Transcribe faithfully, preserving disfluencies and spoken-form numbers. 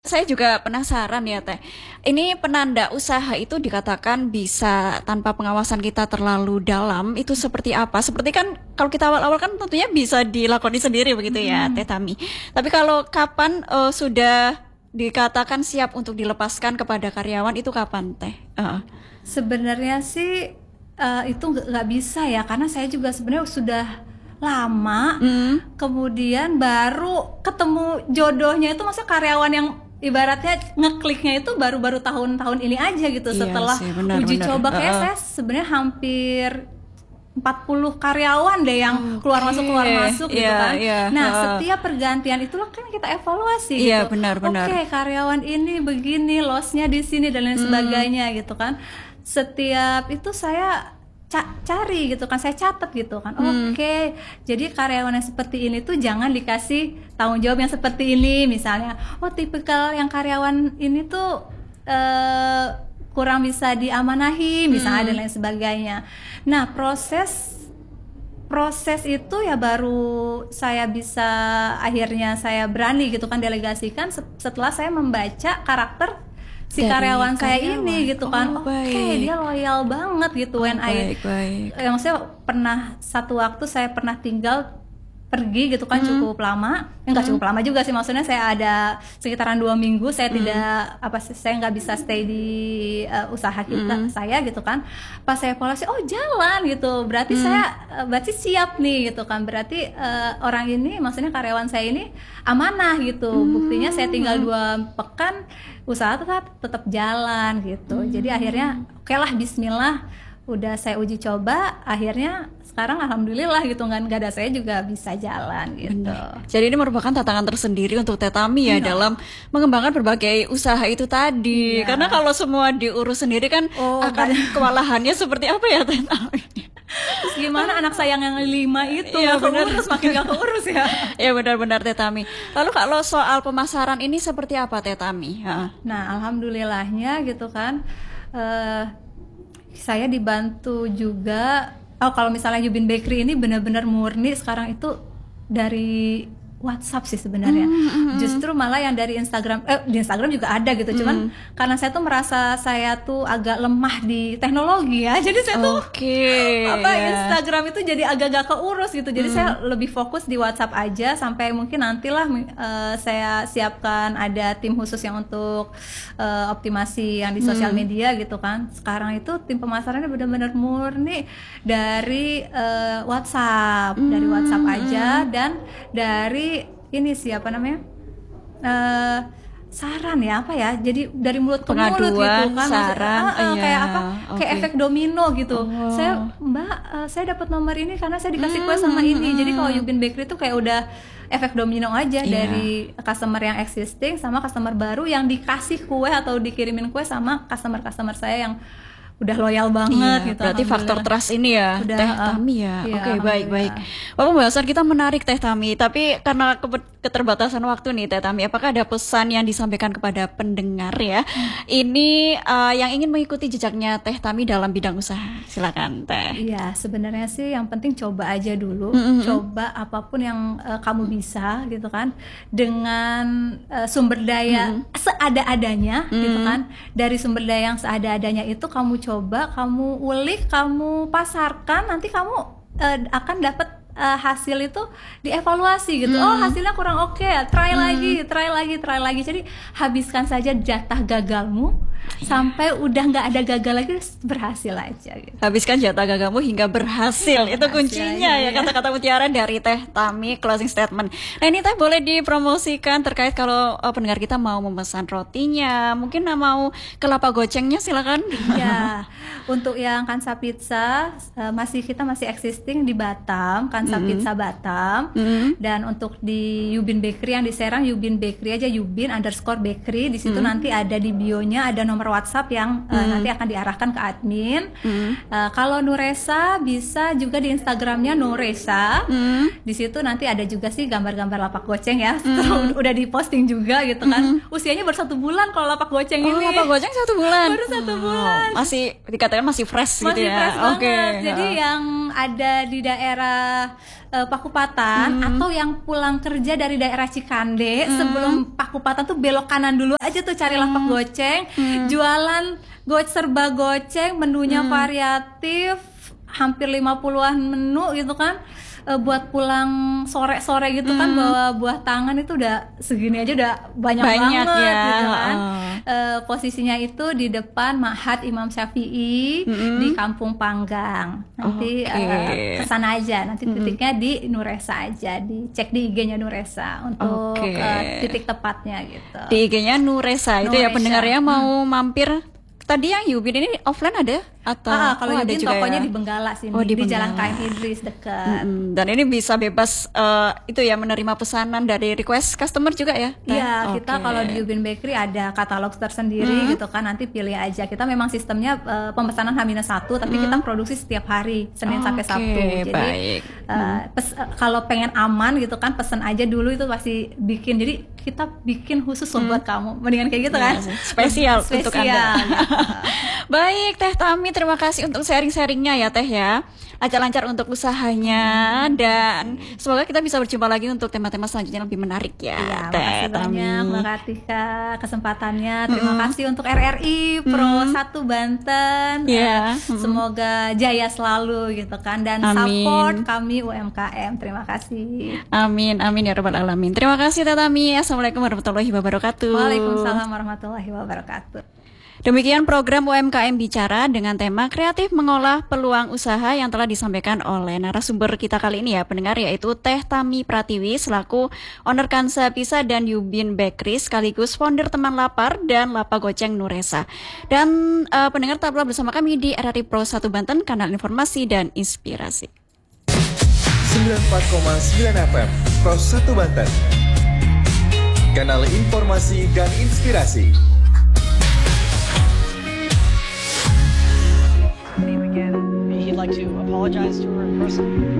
Saya juga penasaran ya Teh. Ini penanda usaha itu dikatakan bisa tanpa pengawasan kita terlalu dalam. Itu seperti apa? Seperti kan kalau kita awal-awal kan tentunya bisa dilakoni sendiri begitu ya Teh Tami. Tapi kalau kapan eh, sudah dikatakan siap untuk dilepaskan kepada karyawan itu kapan Teh? Heeh. Sebenarnya sih eh, itu nggak nggak bisa ya, karena saya juga sebenarnya sudah lama, Hmm. kemudian baru ketemu jodohnya itu, maksudnya karyawan yang ibaratnya ngekliknya itu baru-baru tahun-tahun ini aja gitu. Iya Setelah sih, benar, uji benar. coba kayak Heeh. saya sebenarnya hampir empat puluh karyawan deh yang keluar masuk keluar masuk gitu Iya, kan. iya, Nah, heeh. setiap pergantian itulah kan kita evaluasi Iya, gitu. benar-benar. Oke, karyawan ini begini, lossnya di sini dan lain sebagainya gitu kan. Setiap itu saya ca- cari gitu kan, saya catat gitu kan. Oke, jadi karyawan yang seperti ini tuh jangan dikasih tanggung jawab yang seperti ini misalnya. Oh, tipikal yang karyawan ini tuh eh, kurang bisa diamanahi misalnya dan lain sebagainya. Nah, proses proses itu ya baru saya bisa, akhirnya saya berani gitu kan delegasikan se- setelah saya membaca karakter si Dari karyawan saya karyawan. ini gitu kan. Oh, Oke, baik. dia loyal banget gitu. when I Baik, baik. eh, maksudnya pernah satu waktu saya pernah tinggal pergi gitu kan cukup lama, enggak cukup lama juga sih, maksudnya saya ada sekitaran dua minggu saya tidak apa sih, saya nggak bisa stay di eh, usaha kita saya gitu kan. Pas saya evaluasi, oh jalan gitu, berarti saya eh, berarti siap nih gitu kan, berarti eh, orang ini maksudnya karyawan saya ini amanah gitu. Buktinya saya tinggal dua pekan usaha tetap tetap jalan gitu. Jadi akhirnya oke lah, Bismillah, udah saya uji coba, akhirnya sekarang alhamdulillah gitu kan, nggak ada saya juga bisa jalan gitu. Benar. Jadi ini merupakan tantangan tersendiri untuk Teh Tami ya Iya. dalam mengembangkan berbagai usaha itu tadi. Iya. Karena kalau semua diurus sendiri kan Oh, akan nggak- kewalahannya seperti apa ya Teh Tami? Terus gimana anak sayang yang lima itu Iya, nggak benar. keurus, makin nggak keurus ya. Ya benar-benar Teh Tami. Lalu kalau soal pemasaran ini seperti apa Teh Tami? Ha. Nah, alhamdulillahnya gitu kan, eh, saya dibantu juga. Oh, kalau misalnya Yubin Bakery ini benar-benar murni sekarang itu dari WhatsApp sih sebenarnya. Justru malah yang dari Instagram, eh di Instagram juga ada gitu. Cuman karena saya tuh merasa saya tuh agak lemah di teknologi ya, jadi saya tuh Oke. apa ya. Instagram itu jadi agak-agak keurus gitu. Jadi saya lebih fokus di WhatsApp aja, sampai mungkin nantilah eh, saya siapkan ada tim khusus yang untuk eh, optimasi yang di sosial media gitu kan. Sekarang itu tim pemasarannya benar-benar murni dari eh, WhatsApp, dari WhatsApp aja, dan dari ini siapa namanya? eh saran ya, apa ya, jadi dari mulut ke mulut gitu Pengaduan, kan. Maksud- saran, ah, ah, iya, kayak apa, kayak oke. efek domino gitu. Oh. Saya, Mbak, eh, saya dapat nomor ini karena saya dikasih kue sama ini. Jadi kalau Yubin Bakery itu kayak udah efek domino aja, Iya. dari customer yang existing sama customer baru yang dikasih kue atau dikirimin kue sama customer-customer saya yang udah loyal banget Iya, gitu. berarti faktor alhamdulillah. trust ini ya, Udah, Teh uh, Tami ya. iya, Oke, baik, baik. alhamdulillah. Wah, pembahasan kita menarik Teh Tami, tapi karena ke- keterbatasan waktu nih Teh Tami, apakah ada pesan yang disampaikan kepada pendengar ya? Ini uh, yang ingin mengikuti jejaknya Teh Tami dalam bidang usaha. Silakan, Teh. Iya, sebenarnya sih yang penting coba aja dulu, Mm-mm. coba apapun yang eh, kamu bisa gitu kan, dengan eh, sumber daya seada-adanya gitu kan. Dari sumber daya yang seada-adanya itu kamu coba, kamu ulik, kamu pasarkan, nanti kamu eh, akan dapat eh, hasil itu dievaluasi gitu. Oh, hasilnya kurang oke, try lagi, try lagi, try lagi. Jadi habiskan saja jatah gagalmu sampai udah nggak ada gagal lagi, berhasil aja gitu. Habiskan jatah gagalmu hingga berhasil. Itu Berhasil kuncinya aja, ya, ya. kata-kata mutiara dari Teh Tami, closing statement. Nah, ini Teh boleh dipromosikan terkait kalau uh, pendengar kita mau memesan rotinya, mungkin mau kelapa gocengnya silakan. Ya, untuk yang Kansa Pizza eh, masih kita masih existing di Batam, Kansa Pizza Batam. Dan untuk di Yubin Bakery yang di Serang, Yubin Bakery aja, Yubin underscore Bakery. Di situ nanti ada di bionya ada nomor WhatsApp yang uh, nanti akan diarahkan ke admin. Hmm. Uh, kalau Nuresa bisa juga di Instagramnya Nuresa. Hmm. Di situ nanti ada juga sih gambar-gambar lapak goceng ya. Hmm. Udah diposting juga gitu kan. Hmm. Usianya baru satu bulan kalau lapak goceng oh, ini. Lapak goceng satu bulan. Baru satu bulan. Oh, masih dikatakan masih fresh masih gitu ya. Fresh Oke. Okay. Jadi uh. yang ada di daerah uh, Pakupatan hmm. atau yang pulang kerja dari daerah Cikande hmm. sebelum Pakupatan tuh belok kanan dulu aja tuh cari hmm. lapak goceng, hmm. jualan go serba goceng, menunya hmm. variatif, hampir lima puluhan menu gitu kan. Uh, buat pulang sore-sore gitu hmm. kan bawa buah tangan itu udah segini aja udah banyak, banyak banget ya. gitu kan. Uh, posisinya itu di depan Ma'had Imam Syafi'i hmm. di Kampung Panggang. Nanti okay. uh, kesana aja. Nanti hmm. titiknya di Nuresa aja. Dicek di I G-nya Nuresa untuk okay. uh, titik tepatnya gitu. Di I G-nya Nuresa, Nuresa itu ya pendengarnya hmm. mau mampir. Tadi yang Yubin ini offline ada atau ah, kalau oh, Yubin tokonya ya? Di Benggala sini, oh, di, di Jalan K M Idris dekat. Mm-hmm. Dan ini bisa bebas uh, itu ya menerima pesanan dari request customer juga ya? Iya, okay. Kita kalau di Yubin Bakery ada katalog tersendiri mm-hmm. gitu kan, nanti pilih aja. Kita memang sistemnya uh, pemesanan H minus satu, tapi mm-hmm. kita produksi setiap hari Senin oh, sampai Sabtu. Okay. Jadi baik. Uh, pes- uh, kalau pengen aman gitu kan, pesan aja dulu itu pasti bikin. Jadi kita bikin khusus mm. buat kamu, mendingan kayak gitu kan? Ya, spesial, spesial untuk Anda. Gitu. Baik Teh Tami, terima kasih untuk sharing-sharingnya ya Teh ya. Lancar-lancar untuk usahanya dan semoga kita bisa berjumpa lagi untuk tema-tema selanjutnya lebih menarik ya. Iya, Teh makasih Tami. banyak Mbak Kartika kesempatannya. Terima mm. kasih untuk R R I Pro mm. satu Banten. Yeah. Uh, mm. Semoga jaya selalu gitu kan dan amin. Support kami U M K M. Terima kasih. Amin, amin ya rabbal alamin. Terima kasih Teh Tami. Assalamualaikum warahmatullahi wabarakatuh. Waalaikumsalam warahmatullahi wabarakatuh. Demikian program U M K M Bicara dengan tema kreatif mengolah peluang usaha yang telah disampaikan oleh narasumber kita kali ini ya pendengar, yaitu Teh Tami Pratiwi selaku owner Kansa Pizza dan Yubin Bakery sekaligus founder Teman Lapar dan Lapak Goceng Nuresa. Dan uh, pendengar tetaplah bersama kami di R R I Pro satu Banten, kanal informasi dan inspirasi. sembilan puluh empat koma sembilan F M Pro satu Banten, kanal informasi dan inspirasi. He'd like to apologize to her in person.